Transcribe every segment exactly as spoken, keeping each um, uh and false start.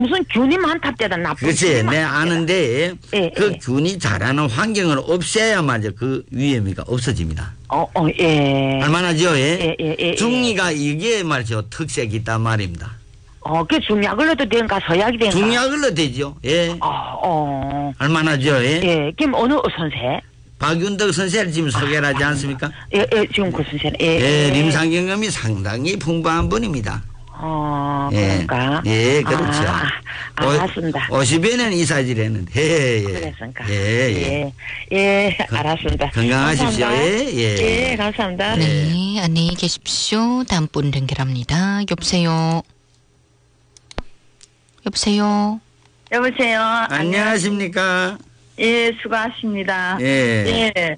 무슨 균이 많답대다 나쁜. 그렇지. 내 아는데 예, 그 예. 균이 자라는 환경을 없애야만 그 위험이가 없어집니다. 어, 어, 예. 알만하죠? 예? 예, 예, 예. 중이가 이게 말이죠. 특색이 있단 말입니다. 어, 그 중약을 넣어도 된가 서약이 된가? 중약을 넣어도 되죠. 예. 어, 어. 알만하죠? 예. 예. 그럼 어느 선생? 박윤덕 선생을 지금 소개를 하지 않습니까? 예, 예, 지금 그 선생. 예. 예, 림상 경험이 상당히 풍부한 분입니다. 어, 예. 그런가? 예, 그렇죠. 아, 아, 알았습니다. 오십 회는 이사질 했는데. 예, 예. 그랬습니까? 예, 예. 예, 예, 알았습니다. 건강하십시오. 감사합니다. 예, 예. 예, 감사합니다. 네, 안녕히 계십시오. 다음 분 연결합니다. 여보세요. 여보세요. 여보세요. 안녕하십니까? 예, 수고하십니다. 예. 예.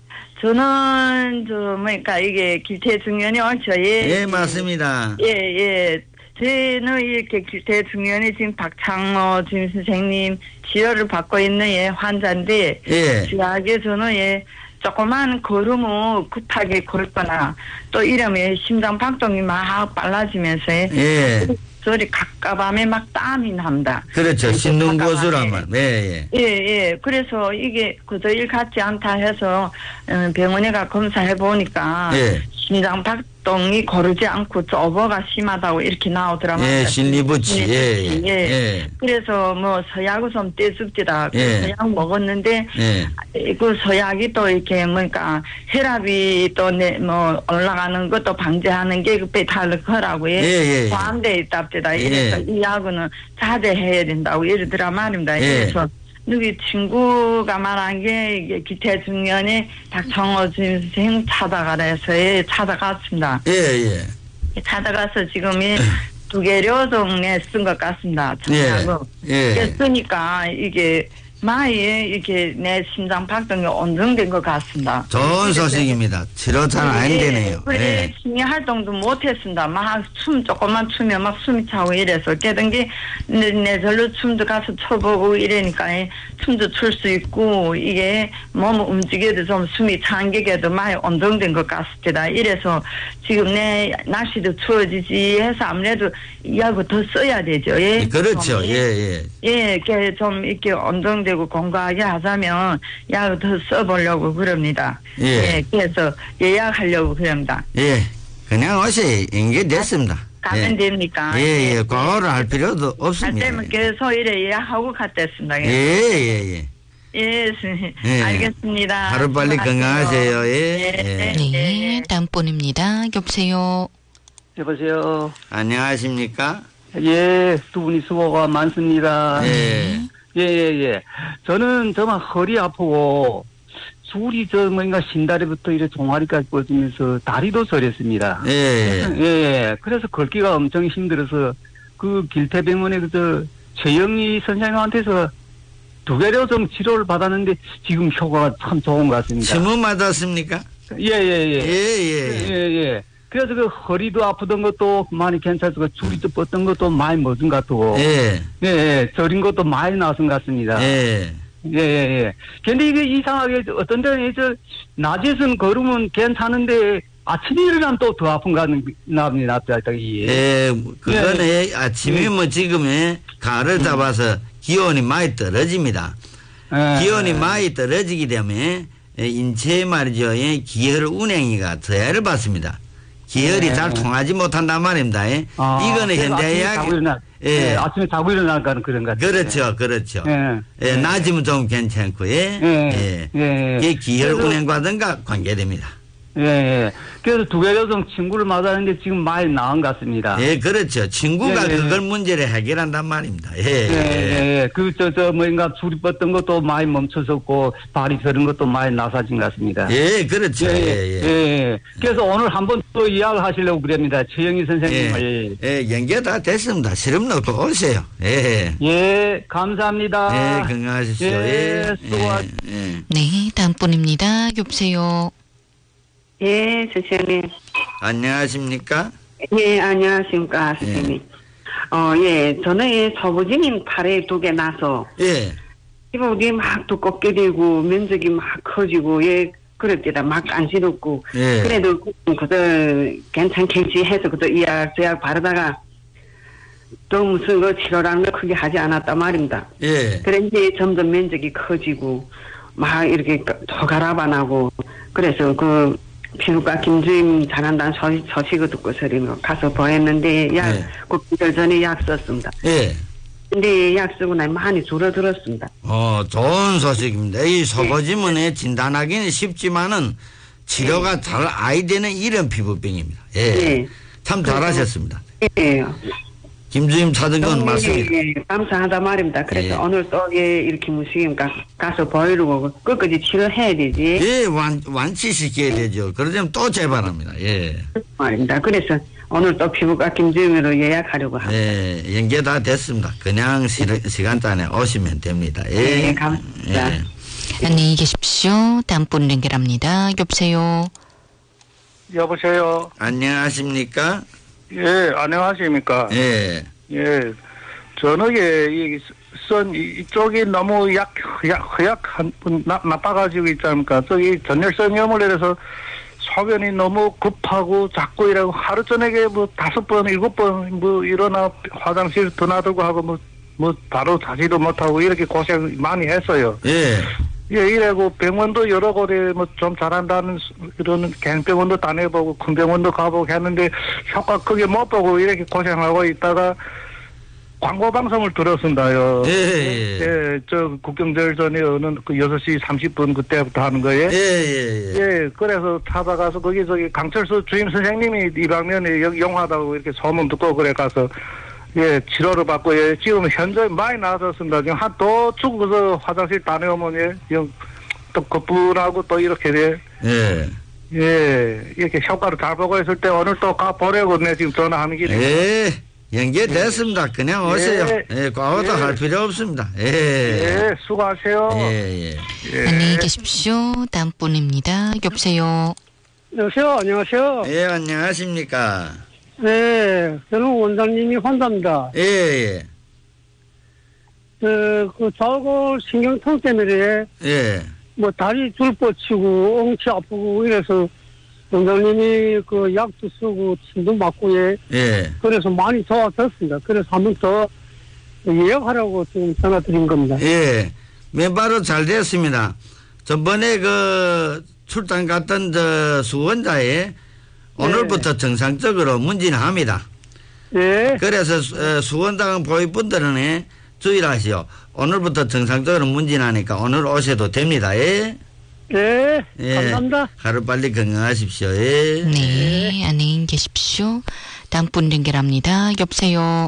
저는, 저, 뭐니까, 이게 길태중년이 옳죠. 예. 예, 맞습니다. 예, 예. 저는 이렇게 길태중년이 지금 박창모 지금 선생님 치료를 받고 있는 예, 환자인데, 예. 주하게 저는 예, 조그만 걸음을 급하게 걸거나, 또 이러면 심장 박동이 막 빨라지면서, 예. 예. 저리 갑갑함에 막 땀이 납니다. 그렇죠. 씻는 곳을 하면. 예, 예. 예, 예. 그래서 이게 그저 일 같지 않다 해서 어, 병원에 가 검사해 보니까 예. 심장 박동이 고르지 않고 좁어가 심하다고 이렇게 나오더라고요. 예, 신리부치. 예, 예. 예. 예. 그래서 뭐 서약을 좀 떼줍디다. 그 예. 서약 먹었는데 예. 그 서약이 또 이렇게 뭐니까 혈압이 또 뭐 올라가는 것도 방지하는 게 그 베탈르크라고 예, 예, 예. 포함되어 있답니다. 이래서 예. 이 약은 자제해야 된다고 이러더라 말입니다. 예. 그래서 누기 친구가 말한 게 이게 기태중년에 박창호 선생 찾아가라 해서 예, 찾아갔습니다. 예, 예. 찾아가서 지금 이 두 개료 동네 쓴 것 같습니다. 청약은. 예. 예. 쓰니까 이게 많이 이렇게 내 심장 박동이 온정된 것 같습니다. 좋은 소식입니다. 치료 잘 안 되네요. 그래, 예. 심리 활동도 못했습니다. 막 춤 조금만 추면 막 숨이 차고 이래서 깨든게 내, 내 절로 춤도 가서 춰보고 이러니까 춤도 출 수 있고 이게 몸 움직여도 좀 숨이 찬 게도 많이 온정된 것 같습니다. 이래서 지금 내 날씨도 추워지지 해서 아무래도 약을 더 써야 되죠. 예. 그렇죠. 좀, 예, 예. 예, 이렇게 좀 이렇게 온정되고 건강하게 하자면 약을 더 써보려고 그럽니다. 예. 예, 그래서 예약하려고 그럽니다. 예. 그냥 옷이 연결됐습니다. 가면 예. 됩니까? 예, 예. 과거를 할 필요도 할 없습니다. 때면 계속 이래 예약하고 갔댔습니다. 예, 예, 예. 예, 선생님. 예. 알겠습니다. 하루빨리 수고하세요. 건강하세요. 예. 예. 예. 네, 다음 분입니다. 여보세요. 여보세요. 안녕하십니까? 예, 두 분이 수고가 많습니다. 예. 예, 예, 예. 저는 정말 허리 아프고, 줄이 저 뭔가 신다리부터 이래 종아리까지 뻗으면서 다리도 저렸습니다. 예. 예, 예. 그래서 걷기가 엄청 힘들어서 그 길태병원에 그저 최영희 선생님한테서 두 개로 좀 치료를 받았는데 지금 효과가 참 좋은 것 같습니다. 침은 맞았습니까? 예, 예, 예. 예, 예. 예, 예. 그래서 그 허리도 아프던 것도 많이 괜찮고 줄이 또 뻗던 것도 많이 멎은 것 같고. 예. 예, 예. 저린 것도 많이 나선 것 같습니다. 예. 예, 예, 예. 근데 이게 이상하게 어떤 데는 저 낮에선 걸으면 괜찮은데 아침에 일어나면 또 더 아픈 거 납니다. 갑자기. 예. 그거는 예. 아침이면 지금에 가를 잡아서 기온이 많이 떨어집니다. 예. 기온이 많이 떨어지기 때문에 인체에 말이죠. 기혈 운행이가 저해를 받습니다. 기혈이 예. 잘 통하지 못한단 말입니다. 예. 아, 이거는 그래서 아침에 현대의학 자고 일어나, 예. 예. 아침에 자고 일어나니까 그런 것 같아요. 그렇죠, 그렇죠. 예. 예, 낮이면 좀 괜찮고, 예. 예. 예. 예. 그게 기혈 그래서- 운행과든가 관계됩니다. 예, 예. 그래서 두 개로 좀 친구를 맞았는데 지금 많이 나은 것 같습니다. 예, 그렇죠. 친구가 예, 예. 그걸 문제를 해결한단 말입니다. 예. 예, 예, 예. 그, 저, 저, 뭔가 줄이 뻗던 것도 많이 멈춰섰고, 발이 저런 것도 많이 나사진 것 같습니다. 예, 그렇죠. 예, 예, 예, 예. 예. 그래서 오늘 한번 또 이야기를 하시려고 그럽니다. 최영희 선생님. 예, 예, 연결 다 됐습니다. 실험 넣고 오세요. 예. 예. 예, 감사합니다. 예, 건강하십시오. 예, 예. 수고하- 예. 네, 다음 분입니다. 여보세요. 예, 선생님. 안녕하십니까? 예, 안녕하십니까, 선생님. 어, 예, 저는 예, 소부진인 팔에 두 개 나서, 예. 이게 막 두껍게 되고, 면적이 막 커지고, 예, 그랬더라, 막 간지럽고, 예. 그래도 그저 괜찮겠지 해서 그저 이약, 저약 바르다가, 또 무슨 그 치료라는 걸 크게 하지 않았단 말입니다. 예. 그래 이제 점점 면적이 커지고 막 이렇게 더 가라반하고 그래서 그 피부과 김주임 잘한다는 소식, 소식을 듣고서 가서 보였는데 약 예. 그 이틀 전에 약 썼습니다. 예. 근데 약 쓰고 나면 많이 줄어들었습니다. 어, 좋은 소식입니다. 이 속어지문에 진단하기는 쉽지만은 치료가 잘 아이 되는 이런 피부병입니다. 예. 예. 참 잘하셨습니다. 예. 김주임 찾은 건 너무 맞습니다. 예, 예, 감사하다 말입니다. 그래서 예. 오늘 또 예, 이렇게 무식임 가서 보이려고 끝까지 치료해야 되지. 예, 완, 완치시켜야 되죠. 그러려면 또 재발합니다. 예. 말입니다. 그래서 오늘 또 피부과 김주임으로 예약하려고 합니다. 예, 연계 다 됐습니다. 그냥 시, 시간단에 오시면 됩니다. 예. 예, 감사합니다. 예. 안녕히 계십시오. 다음 분 연결합니다. 여보세요. 여보세요. 안녕하십니까? 예, 안녕하십니까. 예. 예, 저는 이, 선, 이쪽이 너무 약, 약, 허약한, 나, 나빠가지고 있지 않습니까. 저기 전열성염을 내려서 소변이 너무 급하고 자꾸 이러고 하루 저녁에 뭐 다섯 번, 일곱 번 뭐 일어나 화장실 더 놔두고 하고 뭐, 뭐 바로 자지도 못하고 이렇게 고생 많이 했어요. 예. 예, 이래고 병원도 여러 곳에 뭐 좀 잘한다는 그런 갱병원도 다녀보고 큰 병원도 가보고 했는데 효과 크게 못 보고 이렇게 고생하고 있다가 광고 방송을 들었습니다요. 예, 예. 예, 저 국경절 전에 어느 그 여섯 시 삼십 분 그때부터 하는 거예요. 예, 예, 예. 예, 그래서 찾아가서 거기 저기 강철수 주임 선생님이 이 방면에 여기 용하다고 이렇게 소문 듣고 그래 가서 예, 치료를 받고, 예, 지금 현재 많이 나아졌습니다. 지금 한 또 죽어서 화장실 다녀오면, 예, 지금 또 거뿐하고 또 이렇게, 예, 예. 예, 이렇게 효과를 잘 보고 있을 때 오늘 또 가보려고 네, 지금 전화하는 길에. 예. 연계됐습니다. 그냥 오세요. 예. 예, 과거도 예. 할 필요 없습니다. 예. 예, 수고하세요. 예, 예. 예. 안녕히 계십시오. 다음 분입니다. 여보세요. 여보세요. 안녕하세요. 예, 안녕하십니까? 네, 저는 원장님이 환자입니다. 예, 예. 그, 그 좌골 신경통 때문에 예. 뭐 다리 줄 뻗치고 엉치 아프고 이래서 원장님이 그 약도 쓰고 침도 맞고 예. 예. 그래서 많이 좋아졌습니다. 그래서 한 번 더 예약하라고 지금 전화 드린 겁니다. 예. 맨바로 잘 됐습니다. 전번에 그 출장 갔던 저 수원자에 오늘부터 정상적으로 문진합니다. 예. 그래서 수- 어, 수원당 보위분들은 주의를 하시오. 오늘부터 정상적으로 문진하니까 오늘 오셔도 됩니다. 예. 예. 예. 감사합니다. 하루빨리 건강하십시오. 예. 네, 안녕히 계십시오. 다음 분 연결합니다. 여보세요.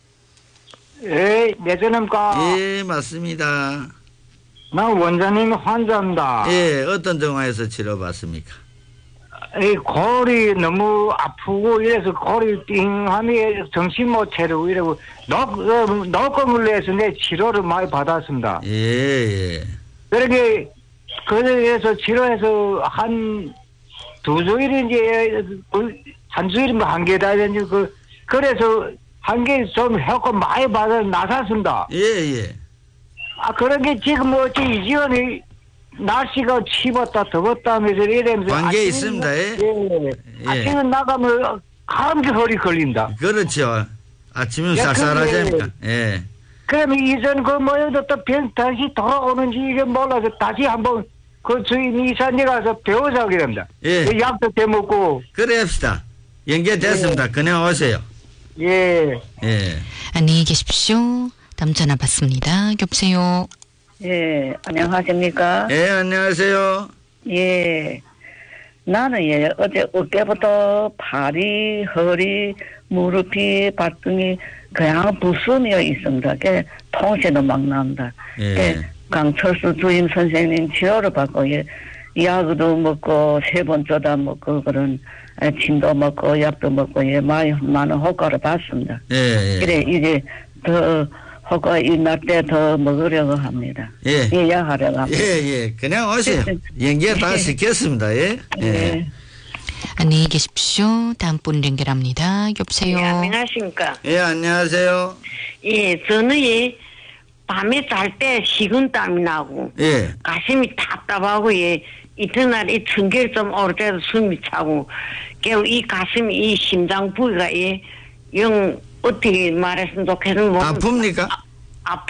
예, 내전입니까? 예, 맞습니다. 나 원장님 환자입니다. 예, 어떤 정화에서 치료받습니까? 이 골이 너무 아프고 이래서 골이 띵하니 정신 못 차리고 이러고 녹음을 내서 내 치료를 많이 받았습니다. 예, 예. 그렇게 그래서 치료해서 한 두 주일인지 한 주일이면 한 개다 된지 그 그래서 한 개 좀 효과 많이 받아 나섰습니다. 예, 예. 아 그런 게 지금 뭐지 이 지원이 날씨가 추웠다 더웠다 하면서 이러면서 관계 아침에 있습니다, 예. 예. 예. 아침에 나가면 감기 허리 걸린다. 그렇죠. 아침은 야, 쌀쌀하십니까? 예. 그러면 이전 그 뭐여도 또 병 다시 돌아오는지 이게 몰라서 다시 한번 그 주인 이사님 가서 배우자 그럽니다. 예. 그 약도 대먹고 그래 합시다. 연결됐습니다. 그냥 오세요. 예. 예. 안녕히 계십시오. 다음 전화 받습니다. 여보세요. 예, 안녕하십니까? 예, 안녕하세요. 예. 나는 예, 어제 어깨부터 팔이, 허리, 무릎이, 발등이 그냥 부스며 있습니다. 그 통째도 막 납니다. 예. 그 강철수 주임 선생님 치료를 받고 예, 약도 먹고 세 번 쪼다 먹고 그런 에, 침도 먹고 약도 먹고 예, 많이 많은 효과를 봤습니다. 예, 예. 그래 이제 더 효과 있날 때 더 먹으려고 합니다. 예. 예약하려고 예, 합니다. 예. 그냥 오세요. 연결 다 시켰습니다. 예. 예. 예. 안녕히 계십시오. 다음 분 연결합니다. 여보세요. 예, 안녕하십니까. 예, 안녕하세요. 예, 저는 이 밤에 잘 때 식은땀이 나고 예. 가슴이 답답하고 예, 이튿날 이 청결 좀 오를 때도 숨이 차고 깨우 이 가슴이 이 심장 부위가 예, 영 어떻게 말했으면 좋겠는 뭐 아픕니까?